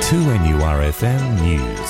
2NURFM News.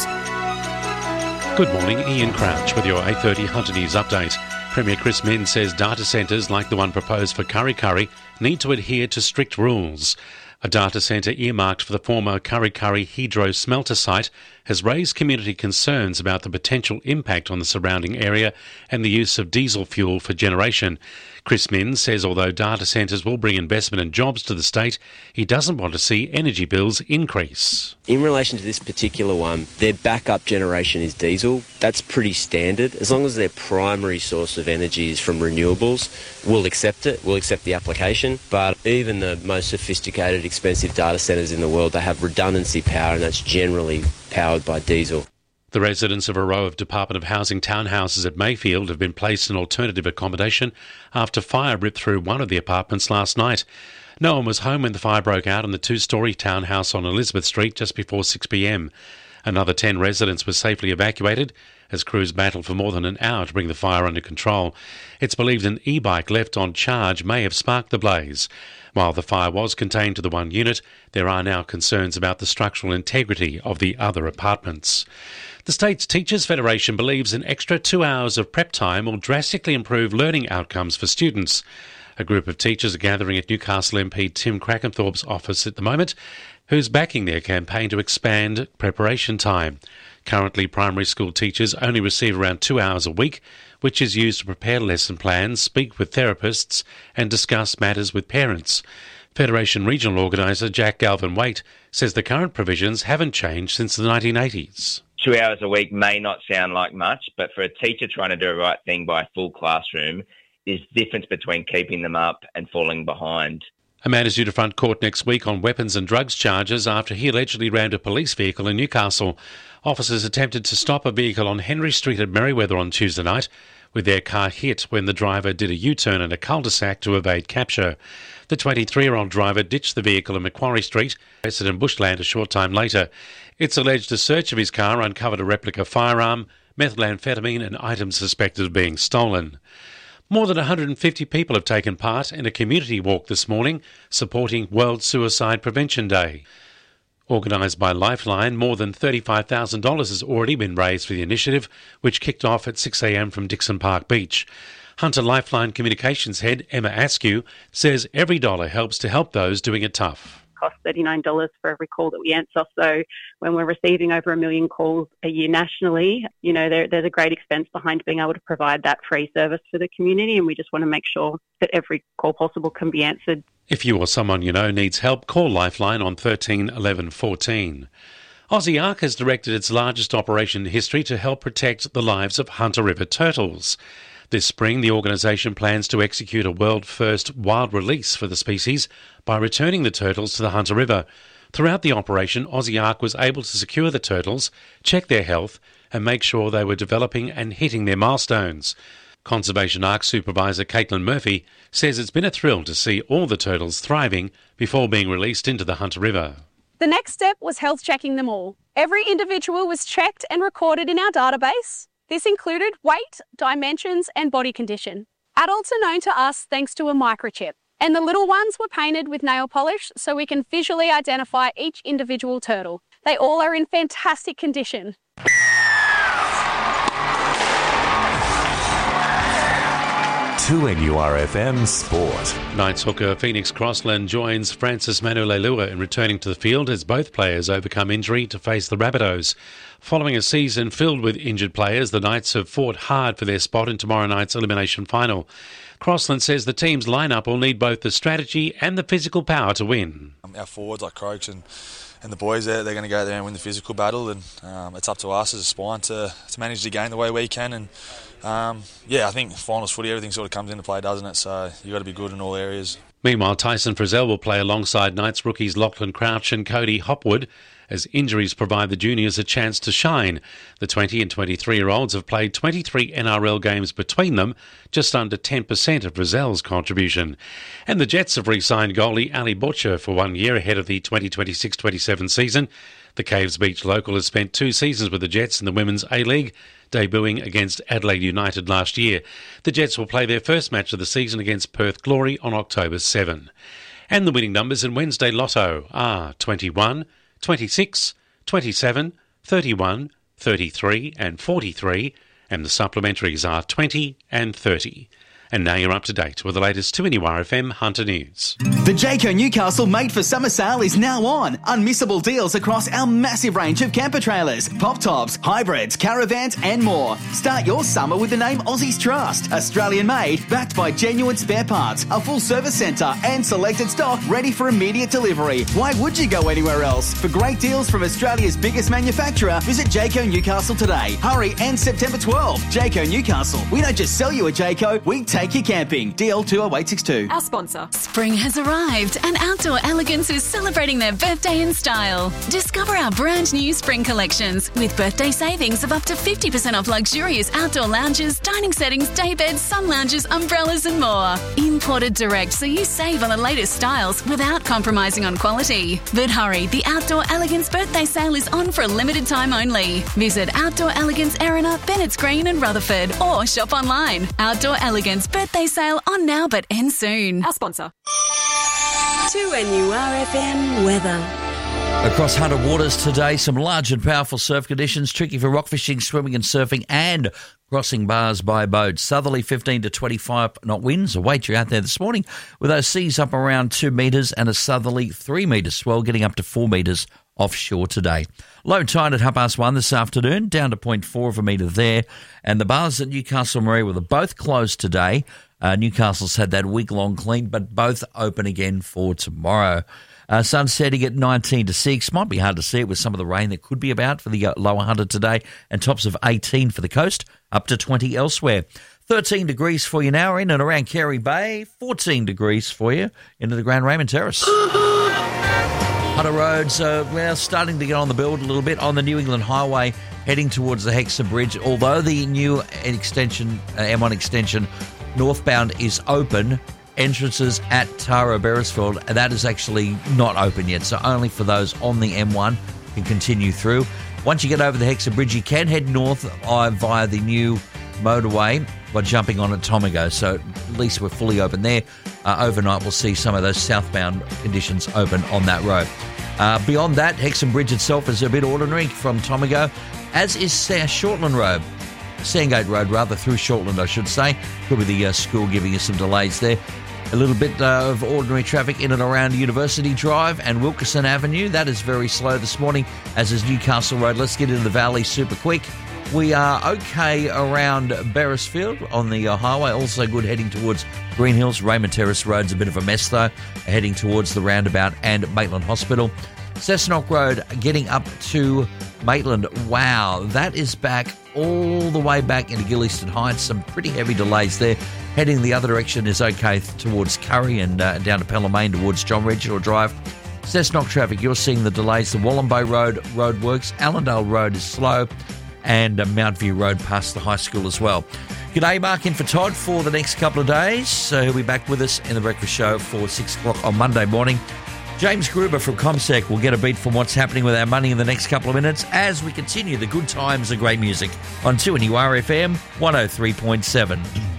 Good morning, Ian Crouch with your 8:30 Hunter News update. Premier Chris Minns says data centres like the one proposed for Kurri Kurri need to adhere to strict rules. A data centre earmarked for the former Kurri Kurri Hydro smelter site has raised community concerns about the potential impact on the surrounding area and the use of diesel fuel for generation. Chris Minns says although data centres will bring investment and jobs to the state, he doesn't want to see energy bills increase. In relation to this particular one, their backup generation is diesel. That's pretty standard. As long as their primary source of energy is from renewables, we'll accept it. We'll accept the application. But even the most sophisticated, expensive data centres in the world, they have redundancy power, and that's generally powered by diesel. The residents of a row of Department of Housing townhouses at Mayfield have been placed in alternative accommodation after fire ripped through one of the apartments last night. No one was home when the fire broke out in the two-storey townhouse on Elizabeth Street just before 6 p.m. Another 10 residents were safely evacuated as crews battled for more than an hour to bring the fire under control. It's believed an e-bike left on charge may have sparked the blaze. While the fire was contained to the one unit, there are now concerns about the structural integrity of the other apartments. The State's Teachers Federation believes an extra 2 hours of prep time will drastically improve learning outcomes for students. A group of teachers are gathering at Newcastle MP Tim Crackenthorpe's office at the moment, who's backing their campaign to expand preparation time. Currently, primary school teachers only receive around 2 hours a week, which is used to prepare lesson plans, speak with therapists and discuss matters with parents. Federation Regional Organiser Jack Galvin-Waite says the current provisions haven't changed since the 1980s. 2 hours a week may not sound like much, but for a teacher trying to do the right thing by a full classroom, there's a difference between keeping them up and falling behind. A man is due to front court next week on weapons and drugs charges after he allegedly rammed a police vehicle in Newcastle. Officers attempted to stop a vehicle on Henry Street at Merriweather on Tuesday night, with their car hit when the driver did a U-turn in a cul-de-sac to evade capture. The 23-year-old driver ditched the vehicle in Macquarie Street, arrested in Bushland a short time later. It's alleged a search of his car uncovered a replica firearm, methamphetamine and items suspected of being stolen. More than 150 people have taken part in a community walk this morning supporting World Suicide Prevention Day. Organised by Lifeline, more than $35,000 has already been raised for the initiative, which kicked off at 6 a.m. from Dixon Park Beach. Hunter Lifeline Communications Head Emma Askew says every dollar helps to help those doing it tough. Costs $39 for every call that we answer. So when we're receiving over 1 million calls a year nationally, there's a great expense behind being able to provide that free service for the community, and we just want to make sure that every call possible can be answered. If you or someone you know needs help, call Lifeline on 13 11 14. Aussie Ark has directed its largest operation in history to help protect the lives of Hunter River turtles. This spring, the organisation plans to execute a world-first wild release for the species by returning the turtles to the Hunter River. Throughout the operation, Aussie Ark was able to secure the turtles, check their health and make sure they were developing and hitting their milestones. Conservation Ark Supervisor Caitlin Murphy says it's been a thrill to see all the turtles thriving before being released into the Hunter River. The next step was health checking them all. Every individual was checked and recorded in our database. This included weight, dimensions and body condition. Adults are known to us thanks to a microchip, and the little ones were painted with nail polish so we can visually identify each individual turtle. They all are in fantastic condition. 2NURFM Sport. Knights hooker Phoenix Crossland joins Francis Manu-Leilua in returning to the field as both players overcome injury to face the Rabbitohs. Following a season filled with injured players, the Knights have fought hard for their spot in tomorrow night's elimination final. Crossland says the team's lineup will need both the strategy and the physical power to win. Our forwards like Croaks and the boys there, they're going to go there and win the physical battle, and it's up to us as a spine to manage the game the way we can. And I think finals footy, everything sort of comes into play, doesn't it? So you've got to be good in all areas. Meanwhile, Tyson Frizzell will play alongside Knights rookies Lachlan Crouch and Cody Hopwood as injuries provide the juniors a chance to shine. The 20 and 23-year-olds have played 23 NRL games between them, just under 10% of Frizzell's contribution. And the Jets have re-signed goalie Ali Butcher for 1 year ahead of the 2026-27 season. The Caves Beach local has spent 2 seasons with the Jets in the Women's A-League, debuting against Adelaide United last year. The Jets will play their first match of the season against Perth Glory on October 7. And the winning numbers in Wednesday Lotto are 21, 26, 27, 31, 33 and 43, and the supplementaries are 20 and 30. And now you're up to date with the latest 2NURFM Hunter News. The Jayco Newcastle Made for Summer sale is now on. Unmissable deals across our massive range of camper trailers, pop tops, hybrids, caravans and more. Start your summer with the name Aussies Trust. Australian made, backed by genuine spare parts, a full service centre and selected stock ready for immediate delivery. Why would you go anywhere else? For great deals from Australia's biggest manufacturer, visit Jayco Newcastle today. Hurry, and September 12. Jayco Newcastle. We don't just sell you a Jayco, we take you camping. DL 20862. Our sponsor. Spring has arrived and Outdoor Elegance is celebrating their birthday in style. Discover our brand new spring collections with birthday savings of up to 50% off luxurious outdoor lounges, dining settings, day beds, sun lounges, umbrellas and more. Imported direct so you save on the latest styles without compromising on quality. But hurry, the Outdoor Elegance birthday sale is on for a limited time only. Visit Outdoor Elegance Erina, Bennett's Green and Rutherford or shop online. Outdoor Elegance birthday sale on now but ends soon. Our sponsor. 2NURFM weather. Across Hunter Waters today, some large and powerful surf conditions, tricky for rock fishing, swimming and surfing and crossing bars by boat. Southerly 15 to 25 knot winds await you out there this morning with those seas up around 2 metres and a southerly 3 metre swell getting up to 4 metres offshore today. Low tide at 1:30 this afternoon, down to 0.4 of a metre there. And the bars at Newcastle and Maria were both closed today. Newcastle's had that week-long clean, but both open again for tomorrow. Sun setting at 19 to 6. Might be hard to see it with some of the rain that could be about for the lower Hunter today. And tops of 18 for the coast, up to 20 elsewhere. 13 degrees for you now in and around Carey Bay. 14 degrees for you into the Grand Raymond Terrace. Hunter roads are starting to get on the build a little bit on the New England Highway, heading towards the Hexham Bridge. Although the new extension, M1 extension, northbound is open, entrances at Tara Beresfield, that is actually not open yet. So only for those on the M1 can continue through. Once you get over the Hexham Bridge, you can head north via the new motorway by jumping on at Tomago. So at least we're fully open there. Overnight, we'll see some of those southbound conditions open on that road. Beyond that, Hexham Bridge itself is a bit ordinary from Tomago, as is Shortland Road. Sandgate Road, rather, through Shortland, I should say. Could be the school giving us some delays there. A little bit of ordinary traffic in and around University Drive and Wilkerson Avenue. That is very slow this morning, as is Newcastle Road. Let's get into the valley super quick. We are okay around Beresfield on the highway. Also good heading towards Green Hills. Raymond Terrace Road's a bit of a mess, though, heading towards the roundabout and Maitland Hospital. Cessnock Road getting up to Maitland. Wow, that is back all the way back into Gillieston Heights. Some pretty heavy delays there. Heading the other direction is okay towards Curry and down to Pelham towards John Reginald Drive. Cessnock traffic, you're seeing the delays. The Wallumbay Road works. Allendale Road is slow. And Mount View Road past the high school as well. G'day, Mark in for Todd for the next couple of days. So he'll be back with us in the breakfast show for 6 o'clock on Monday morning. James Gruber from ComSec will get a beat from what's happening with our money in the next couple of minutes as we continue the good times and great music on 2NURFM 103.7.